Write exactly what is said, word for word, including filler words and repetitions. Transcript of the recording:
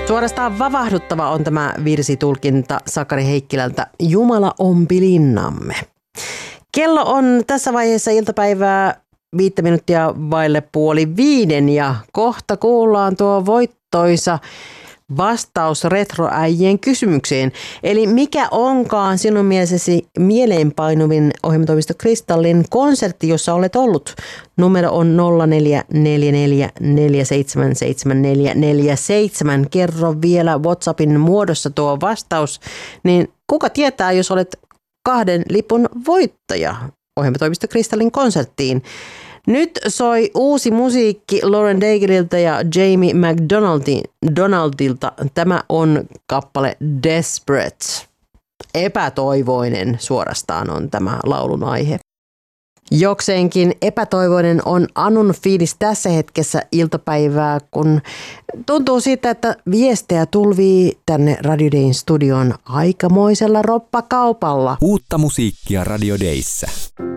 Suorastaan vavahduttava on tämä virsitulkinta Sakari Heikkilältä Jumala ompi linnamme. Kello on tässä vaiheessa iltapäivää viittä minuuttia vaille puoli viiden ja kohta kuullaan tuo voittoisa vastaus retroäijien kysymykseen. Eli mikä onkaan sinun mielessäsi mieleenpainuvin ohjelmatoimisto Kristallin konsertti, jossa olet ollut? Numero on nolla neljä neljä neljä neljä seitsemän seitsemän neljä neljä seitsemän. Kerro vielä WhatsAppin muodossa tuo vastaus. Niin kuka tietää, jos olet kahden lipun voittaja ohjelmatoimisto Kristallin konserttiin? Nyt soi uusi musiikki Lauren Daiglerilta ja Jamie McDonaldilta. Tämä on kappale Desperate. Epätoivoinen suorastaan on tämä laulun aihe. Jokseenkin epätoivoinen on Anun fiilis tässä hetkessä iltapäivää, kun tuntuu siitä, että viestejä tulvii tänne Radio Dayn studioon aikamoisella roppakaupalla. Uutta musiikkia Radio Dayssä.